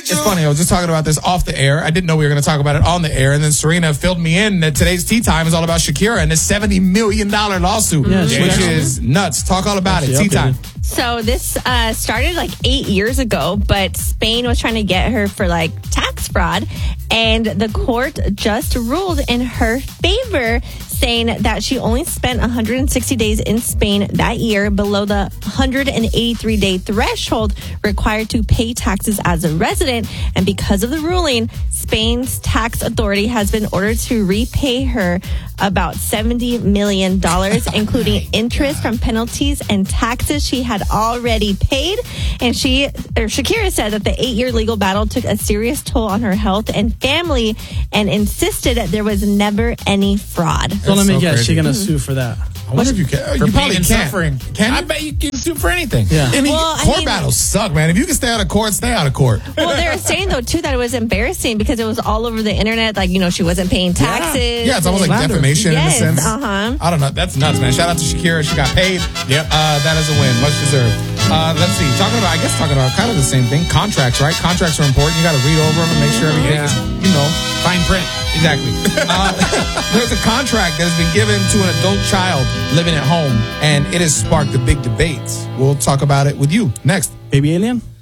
It's funny. I was just talking about this off the air. I didn't know we were going to talk about it on the air. And then Serena filled me in that today's Tea Time is all about Shakira and this $70 million lawsuit, which is nuts. Talk all about it. Tea Time. So this started like 8 years ago, but Spain was trying to get her for like tax fraud. And the court just ruled in her favor, saying that she only spent 160 days in Spain that year, below the 183-day threshold required to pay taxes as a resident. And because of the ruling, Spain's tax authority has been ordered to repay her about $70 million, including interest from penalties and taxes she had already paid. And Shakira said that the 8-year legal battle took a serious toll on her health and family, and insisted that there was never any fraud. So let me guess, she's going to sue for that. I wonder if you can. You probably can't. Suffering. I bet you can sue for anything. Yeah. I mean, court battles suck, man. If you can stay out of court, stay out of court. Well, they were saying, though, too, that it was embarrassing because it was all over the internet. Like, she wasn't paying taxes. Yeah, it's almost like defamation in a sense. Uh-huh. I don't know. That's nuts, man. Shout out to Shakira. She got paid. Yep. That is a win. Much deserved. Let's see. Talking about kind of the same thing. Contracts, right? Contracts are important. You got to read over them and make sure everything is, fine print. Exactly. There's a contract that has been given to an adult child living at home, and it has sparked a big debate. We'll talk about it with you next. Baby alien?